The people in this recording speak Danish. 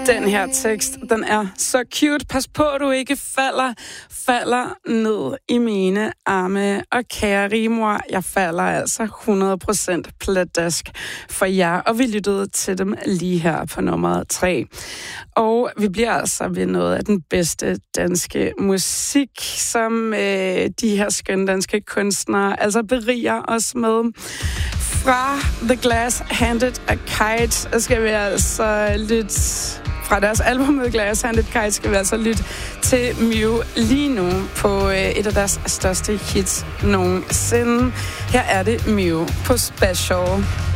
Den her tekst, den er så cute. Pas på, at du ikke falder ned i mine arme. Og kære Rimor, jeg falder altså 100% pladask for jer. Og vi lyttede til dem lige her på nummer 3. Og vi bliver altså ved noget af den bedste danske musik, som de her skønne danske kunstnere altså beriger os med. Fra The Glass Handed a Kite skal vi altså lytte... Fra deres album The Glass Handed Kite skal vi altså lytte til Mew lige nu på et af deres største hits nogensinde. Her er det Mew på Special.